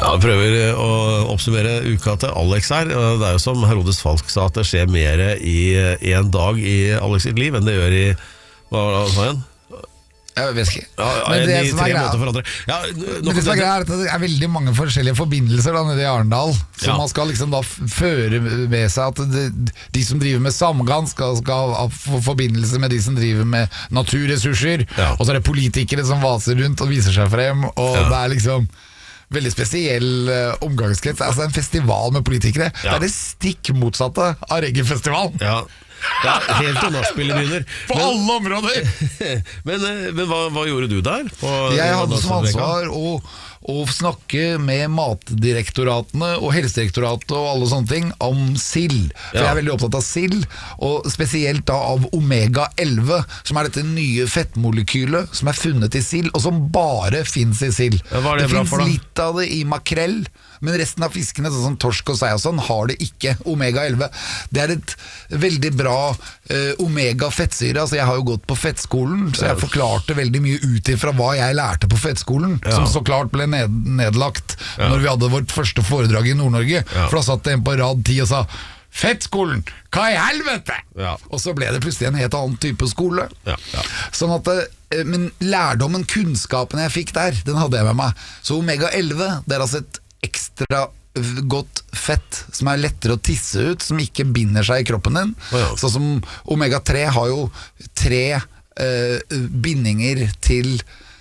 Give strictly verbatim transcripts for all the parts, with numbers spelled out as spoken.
Ja, vi prøver å oppsummere uka til Alex her. Det er jo som Herodes Falk sa, at det skjer mer i en dag i Alex sitt liv enn det gjør i, hva var det igjen? Jeg vet ikke. Ja, men det som er greia ja, Men det som er greia er at det er veldig mange forskjellige forbindelser da, nede i Arendal. Så ja. Man skal liksom da føre med seg at det, de som driver med samgang skal, skal ha forbindelse med de som driver med naturressurser. Ja. Og så er det politikere som vaser rundt og viser seg frem. Og ja. Det er liksom veldig spesiell uh, omgangskrets. Altså en festival med politikere. Ja. Det er det stikk motsatte av reggae-festivalen. Ja. Ja, helt til nachspielet begynner. På men, alle områder. Men, men hva, hva gjorde du der? Jeg hadde som ansvar å, å snakke med matdirektoratene og helsedirektoratet og alle sånne ting om sild. For ja. Jeg er veldig opptatt av sild, og spesielt da av omega elleve, som er dette nye fettmolekylet som er funnet i sild, og som bare finnes i sild. Ja, det det finnes litt av det i makrell, men resten av fiskene, sånn som torsk og sei og sånn, har det ikke omega elleve. Det er et veldig bra uh, omega-fettsyre. Altså, jeg har jo gått på fettskolen, så jeg forklarte veldig mye ut ifra hva jeg lærte på fettskolen, ja. Som så klart ble ned, nedlagt ja. Når vi hadde vårt første foredrag i Nord-Norge. Ja. For da satt det en på rad ti og sa fettskolen, hva i helvete? Ja. Og så ble det plutselig en helt annen type skole. Ja. Ja. Sånn at uh, men lærdommen, kunnskapen jeg fikk der, den hadde jeg med meg. Så omega elleve, det er altså et ekstra godt fett som er lettere å tisse ut, som ikke binder seg i kroppen din. Oh, ja. Sånn som omega tre har jo tre uh, bindinger til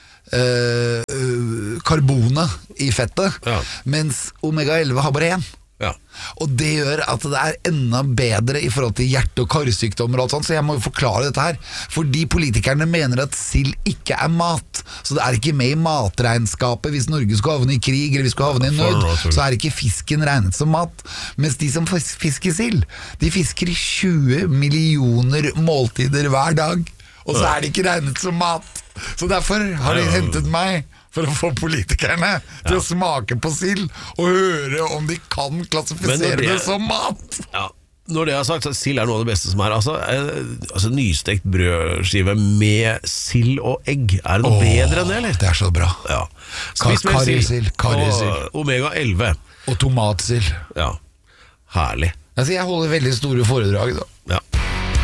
uh, uh, karbonet i fettet, ja. Mens omega elleve har bare én. Ja. Og det gjør at det er enda bedre i forhold til hjerte- og karsykdommer og alt sånt, så jeg må jo forklare dette her. Fordi politikerne mener at sild ikke er mat, så det er ikke med i matregnskapet. Hvis Norge skulle havne i krig eller vi skulle havne i nød, så er ikke fisken regnet som mat. Mens de som fisker sild, de fisker tjue millioner måltider hver dag, og så er det ikke regnet som mat. Så derfor har de hentet meg for å få politikerne til ja. Å smake på sild og høre om de kan klassifisere det, det som mat. Ja. Når det er sagt, så sild er noe av det beste som er. Altså, eh, altså nystekt brødskive med sild og egg, er det noe Åh, bedre enn det, eller? Det er så bra. Ja. Spis mer sild og omega elleve. Og tomatsild. Ja, herlig. Altså, jeg holder veldig store foredrag da. Ja.